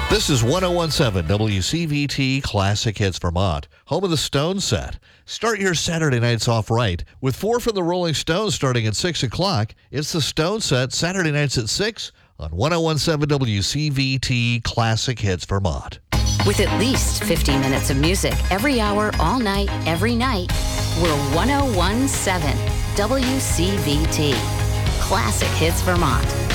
This is 1017 WCVT Classic Hits Vermont, home of the Stone Set. Start your Saturday nights off right with 4 from the Rolling Stones starting at 6 o'clock. It's the Stone Set, Saturday nights at 6 on 1017 WCVT Classic Hits Vermont. With at least 50 minutes of music every hour, all night, every night, we're 1017 WCVT Classic Hits Vermont.